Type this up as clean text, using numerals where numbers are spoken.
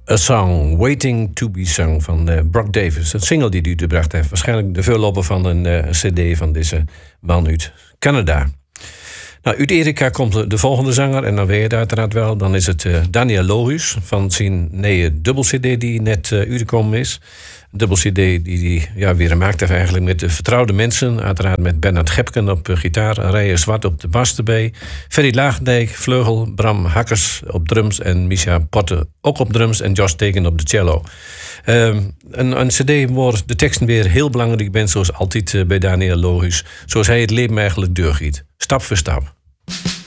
A Song, Waiting to be Sung van Brock Davis. Een single die u gebracht heeft. Waarschijnlijk de voorloper van een cd van deze man uit Canada. Nou, uit Erika komt de volgende zanger. En dan weet je het uiteraard wel. Dan is het Daniel Lohuus van zijn nieuwe dubbel-cd die net uitgekomen is. Een dubbel-cd die weer gemaakt heeft eigenlijk met de vertrouwde mensen. Uiteraard met Bernard Gepken op gitaar. Rijer Zwart op de bas erbij. Ferry Laagendijk, vleugel. Bram Hakkers op drums. En Misha Potte ook op drums. En Josh Teken op de cello. Een cd waar de teksten weer heel belangrijk zijn. Zoals altijd bij Daniel Lohuus. Zoals hij het leven eigenlijk doorgiet. Stap voor stap.